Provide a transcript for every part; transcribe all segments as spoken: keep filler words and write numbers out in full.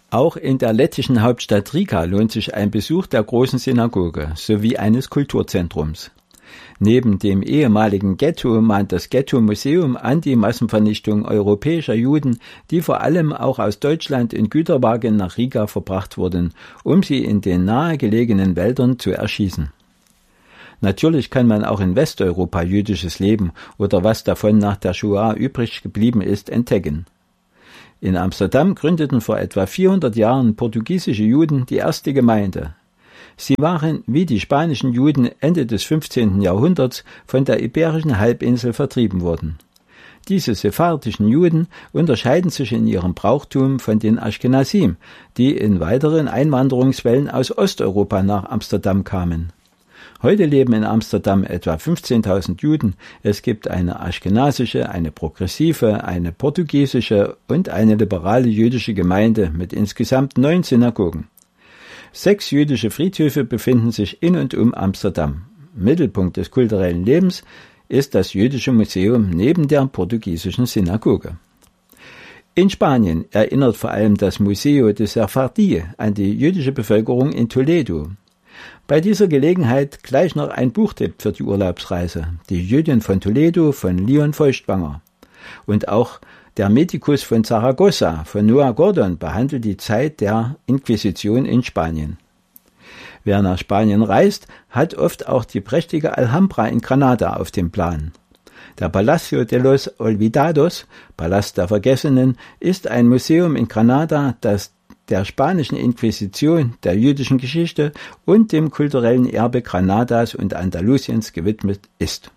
Auch in der lettischen Hauptstadt Riga lohnt sich ein Besuch der großen Synagoge sowie eines Kulturzentrums. Neben dem ehemaligen Ghetto mahnt das Ghetto-Museum an die Massenvernichtung europäischer Juden, die vor allem auch aus Deutschland in Güterwagen nach Riga verbracht wurden, um sie in den nahegelegenen Wäldern zu erschießen. Natürlich kann man auch in Westeuropa jüdisches Leben oder was davon nach der Shoah übrig geblieben ist, entdecken. In Amsterdam gründeten vor etwa vierhundert Jahren portugiesische Juden die erste Gemeinde. Sie waren, wie die spanischen Juden, Ende des fünfzehnten Jahrhunderts von der Iberischen Halbinsel vertrieben worden. Diese sephardischen Juden unterscheiden sich in ihrem Brauchtum von den Aschkenasim, die in weiteren Einwanderungswellen aus Osteuropa nach Amsterdam kamen. Heute leben in Amsterdam etwa fünfzehntausend Juden. Es gibt eine aschkenasische, eine progressive, eine portugiesische und eine liberale jüdische Gemeinde mit insgesamt neun Synagogen. Sechs jüdische Friedhöfe befinden sich in und um Amsterdam. Mittelpunkt des kulturellen Lebens ist das Jüdische Museum neben der portugiesischen Synagoge. In Spanien erinnert vor allem das Museo de Sefardí an die jüdische Bevölkerung in Toledo. Bei dieser Gelegenheit gleich noch ein Buchtipp für die Urlaubsreise: Die Jüdin von Toledo von Leon Feuchtwanger. Und auch Der Medikus von Zaragoza von Noah Gordon behandelt die Zeit der Inquisition in Spanien. Wer nach Spanien reist, hat oft auch die prächtige Alhambra in Granada auf dem Plan. Der Palacio de los Olvidados, Palast der Vergessenen, ist ein Museum in Granada, das der spanischen Inquisition, der jüdischen Geschichte und dem kulturellen Erbe Granadas und Andalusiens gewidmet ist.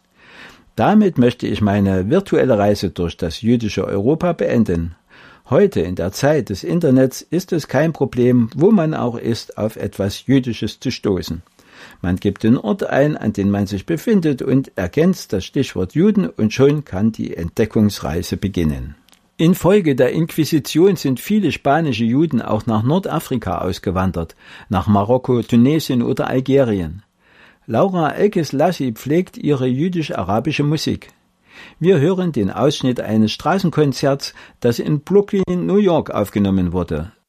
Damit möchte ich meine virtuelle Reise durch das jüdische Europa beenden. Heute, in der Zeit des Internets, ist es kein Problem, wo man auch ist, auf etwas Jüdisches zu stoßen. Man gibt den Ort ein, an dem man sich befindet, und ergänzt das Stichwort Juden, und schon kann die Entdeckungsreise beginnen. Infolge der Inquisition sind viele spanische Juden auch nach Nordafrika ausgewandert, nach Marokko, Tunesien oder Algerien. Laura Elkes-Lassi pflegt ihre jüdisch-arabische Musik. Wir hören den Ausschnitt eines Straßenkonzerts, das in Brooklyn, New York aufgenommen wurde.